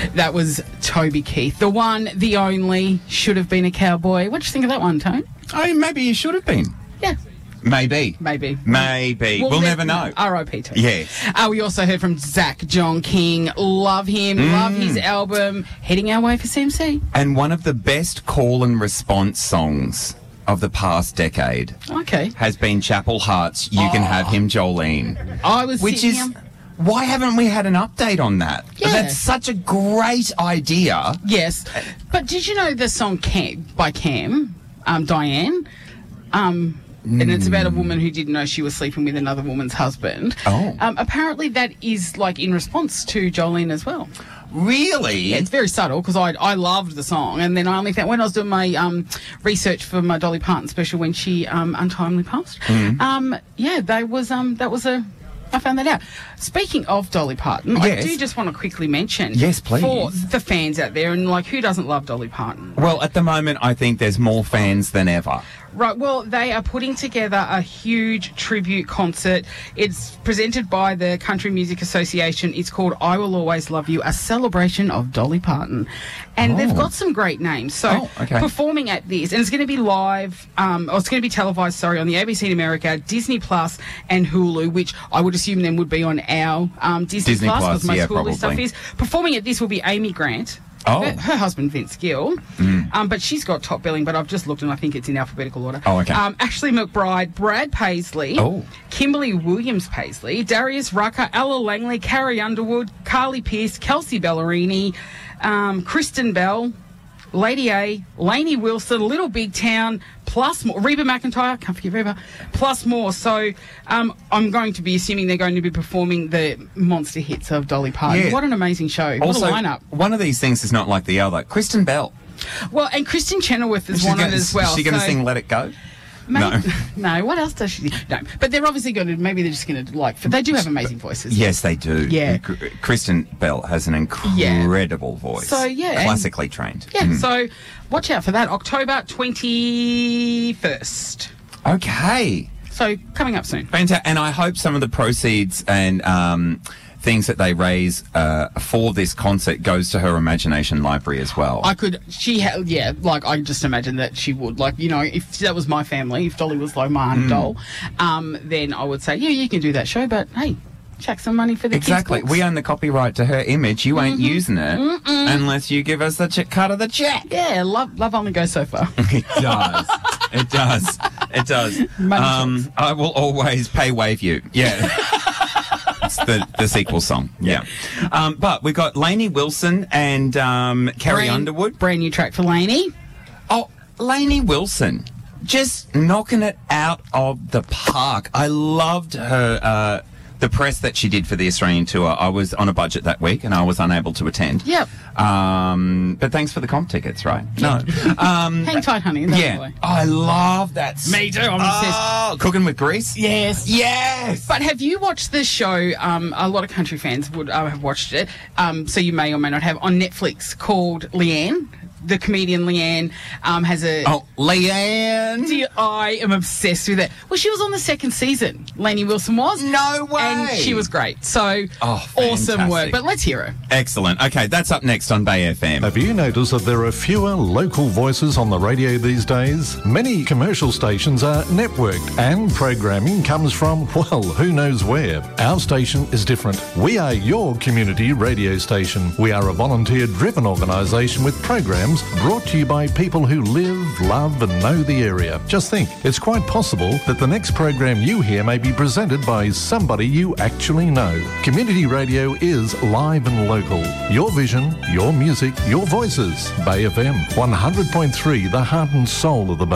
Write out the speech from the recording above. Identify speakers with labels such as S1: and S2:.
S1: That was Toby Keith. The one, the only, should have been a cowboy. What do you think of that one, Tone?
S2: Oh, maybe you should have been.
S1: Yeah.
S2: Maybe. We'll never know.
S1: R.I.P. Tony.
S2: Yeah.
S1: We also heard from Zach John King. Love him. Love his album. Heading our way for CMC.
S2: And one of the best call and response songs of the past decade has been Chapel Heart's You Can Have Him, Jolene. Why haven't we had an update on that?
S1: Yeah.
S2: That's such a great idea.
S1: Yes. But did you know the song by Cam, Diane? And it's about a woman who didn't know she was sleeping with another woman's husband.
S2: Oh.
S1: Apparently that is like in response to Jolene as well.
S2: Really?
S1: Yeah, it's very subtle because I loved the song, and then I only found when I was doing my research for my Dolly Parton special when she untimely passed. I found that out. Speaking of Dolly Parton, I do just want to quickly mention,
S2: yes, please,
S1: for the fans out there, and like who doesn't love Dolly Parton?
S2: Well, at the moment, I think there's more fans than ever.
S1: Right, well, they are putting together a huge tribute concert. It's presented by the Country Music Association. It's called I Will Always Love You, a celebration of Dolly Parton. And they've got some great names. So performing at this, and it's going to be live, it's going to be televised, on the ABC in America, Disney Plus and Hulu, which I would assume then would be on our Disney Plus, because most Hulu stuff is. Performing at this will be Amy Grant. Her husband, Vince Gill. But she's got top billing, but I've just looked and I think it's in alphabetical order. Ashley McBride, Brad Paisley, Kimberly Williams-Paisley, Darius Rucker, Ella Langley, Carrie Underwood, Carly Pearce, Kelsey Ballerini, Kristen Bell, Lady A, Lainey Wilson, Little Big Town, plus more. Reba McEntire, can't forget Reba, plus more. So I'm going to be assuming they're going to be performing the monster hits of Dolly Parton. Yeah. What an amazing show.
S2: Also,
S1: what a lineup.
S2: One of these things is not like the other. Kristen Bell.
S1: Well, and Kristen Chenoweth is on it as well.
S2: Is she going to sing Let It Go?
S1: No. What else does she? No, but they're obviously going to. Maybe they're just going to they do have amazing voices.
S2: Yes, they do.
S1: Yeah,
S2: Kristen Bell has an incredible voice.
S1: So
S2: classically trained.
S1: Yeah. So watch out for that. October 21st.
S2: Okay.
S1: So coming up soon.
S2: Fantastic. And I hope some of the proceeds and things that they raise for this concert goes to her Imagination Library as well.
S1: I just imagine that she would. If that was my family, if Dolly was like my aunt doll, then I would say, you can do that show, but hey, chuck some money for the kids' books.
S2: We own the copyright to her image. You ain't using it unless you give us the cut of the check.
S1: Yeah, love only goes so far.
S2: It does. It does. I will always pay wave you. Yeah. It's the sequel song. Yeah. But we've got Lainey Wilson and Carrie Underwood.
S1: Brand new track for Lainey.
S2: Oh, Lainey Wilson. Just knocking it out of the park. I loved her the press that she did for the Australian tour. I was on a budget that week and I was unable to attend.
S1: Yep.
S2: But thanks for the comp tickets, right? No.
S1: Hang tight, honey.
S2: I love that.
S1: Me too. I'm obsessed.
S2: Cooking with Grease?
S1: Yes. But have you watched the show? A lot of country fans would have watched it. So you may or may not have on Netflix, called Leanne. The comedian Leanne has a...
S2: Oh, Leanne!
S1: I am obsessed with it. Well, she was on the second season. Lainey Wilson was.
S2: No way!
S1: And she was great. So, awesome work. But let's hear her.
S2: Excellent. Okay, that's up next on Bay FM.
S3: Have you noticed that there are fewer local voices on the radio these days? Many commercial stations are networked and programming comes from, well, who knows where. Our station is different. We are your community radio station. We are a volunteer-driven organisation with programs brought to you by people who live, love and know the area. Just think, it's quite possible that the next program you hear may be presented by somebody you actually know. Community radio is live and local. Your vision, your music, your voices. Bay FM 100.3, the heart and soul of the Bay.